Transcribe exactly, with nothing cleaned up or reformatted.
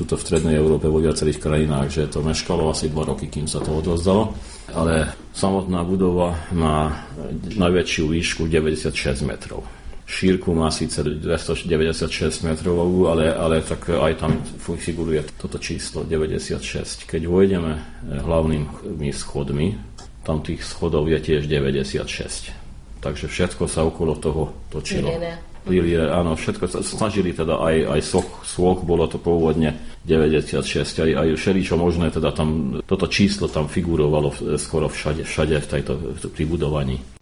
tuto v strednej Európe vo viacerých krajinách, že to meškalo asi dva roky, kým sa to odovzdalo. Ale samotná budova má najväčšiu výšku deväťdesiatšesť metrov. Šírku má síce dvestodeväťdesiatšesť metrov, ale, ale tak aj tam figuruje toto číslo deväťdesiatšesť. Keď vojdeme hlavnými schodmi, tam tých schodov je tiež deväťdesiatšesť. Takže všetko sa okolo toho točilo. Liliere, áno, všetko sa snažili, teda aj, aj soch, soch, bolo to pôvodne deväťdesiatšesť, aj, aj všeličo možné, teda tam, toto číslo tam figurovalo skoro všade, všade v tejto, pri budovaní.